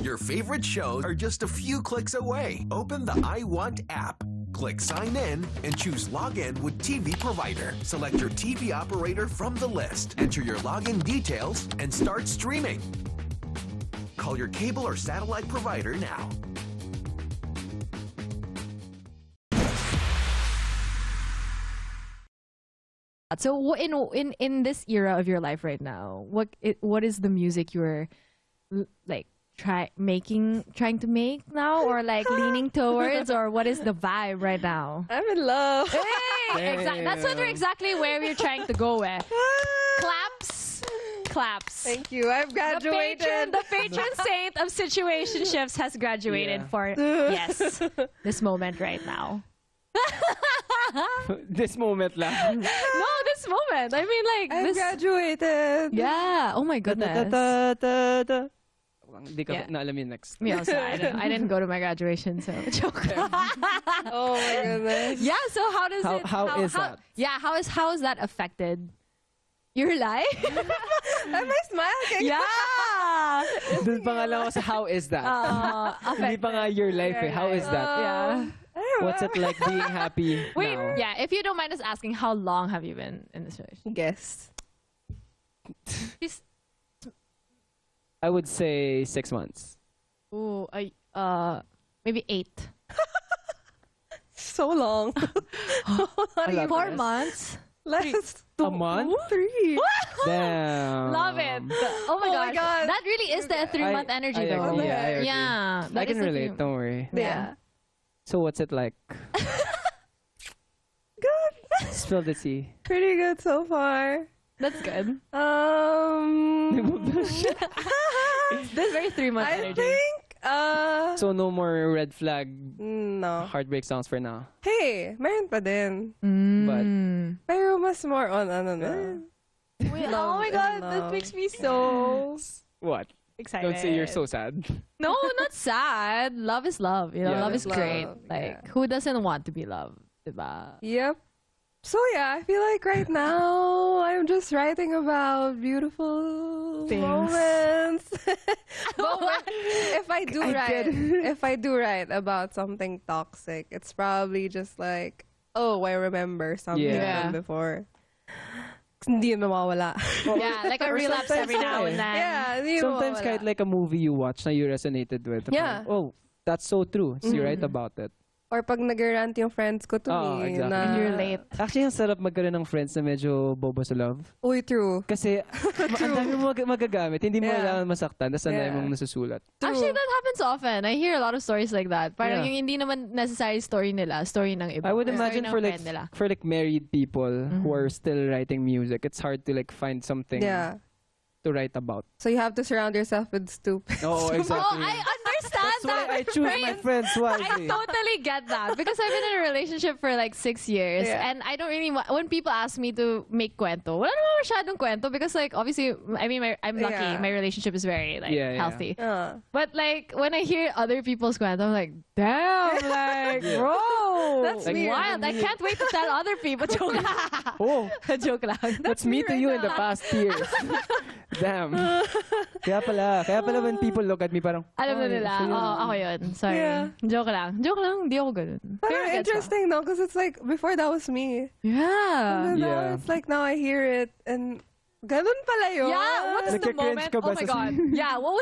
Your favorite shows are just a few clicks away. Open the iWant app. Click sign in and choose login with TV provider. Select your TV operator from the list. Enter your login details and start streaming. Call your cable or satellite provider now. So in this era of your life right now, what is the music you're like trying to make now, or like leaning towards, or what is the vibe right now? I'm in love. Hey, exactly. That's exactly where we're trying to go with. Claps. Thank you. I've graduated. The patron saint of situationships has graduated for this moment right now. This moment lang. No, this moment. I mean, like, I've graduated. Yeah. Oh my goodness. Hindi ka na alam yung next. Me also. I didn't go to my graduation, so joke. Oh my goodness. Yeah. So how does it? How is that? Yeah. How has that affected your life? Am I smiling? Yeah. Doon pa nga lang ako sa how is that? Hindi pa nga your life eh. How is that? Yeah. What's it like being happy Wait, now? yeah, if you don't mind us asking, how long have you been in this relationship? Guess. I would say 6 months. Ooh, maybe 8. So long. 4 months? Last A month? 3. Damn. Love it. Oh my my god. God. That really is the 3-month energy I though. agree, I agree. Yeah. I can relate, don't worry. Yeah. So what's it like? Good. Spill the tea. Pretty good so far. That's good. This very 3-month I energy. think, So no more red flag no. heartbreak songs for now. Hey, meron pa din. But Pero mas more on ano na. Wait, Love oh my and god, love. that makes me so what? excited. Don't say you're so sad. No, not sad. Love is love. You know, Yeah. love is Love, great. Like, yeah. who doesn't want to be loved? Diba? Yep. So yeah, I feel like right now I'm just writing about beautiful Things. moments. If I do get it. if I do write about something toxic, it's probably just like, oh, I remember something Yeah. from before. Hindi yun mawawala. Yeah, like a relapse every now and then. Yeah, hindi yun Sometimes mawawala. kahit like a movie you watch na you resonated with. Yeah. Oh, that's so true. So you write about it. Or pag nag-rant yung friends ko to Oo, me exactly. na... And you're late. Actually, ang sarap magkaroon ng friends na medyo bobo sa love. Uy, true. Kasi ang dami mo magagamit. Hindi mo Yeah. kailangan masaktan. Tapos ang dami Yeah. mong nasusulat. Actually, that happens often. I hear a lot of stories like that. Parang Yeah. yung hindi naman necessary story nila, story ng iba. I would Or imagine story ng for like friend nila. married people who are still writing music, it's hard to like find something Yeah. to write about. So you have to surround yourself with stupid. Oo, exactly. Oh, I understand That's why that. I choose my friends I wisely. totally get that because I've been in a relationship for like 6 years Yeah. and I don't really when people ask me to make kwento, wala naman masyadong kwento because like obviously I mean I'm lucky, Yeah. my relationship is very like Yeah, yeah. healthy. But Uh, like when I hear other people's kwento, I'm like, damn, like bro, That's weird. wild. I can't wait to tell other people. Joke lang. Oh, Joke lang. that's me to you in the past years. Damn. Kaya pala when people look at me parang, Alam na "Ay, nila. sa'yo." Oh, ako yun. Sorry. Yeah. Joke lang. Joke lang. Hindi ako ganun. Pero Pero gets ko. interesting though, because it's like, before that was me. Yeah. And then now Yeah. it's like, now I hear it, and ganun pala yun. Yeah, what is the Nagka-cringe moment? ka ba Oh my sa- God. Yeah, what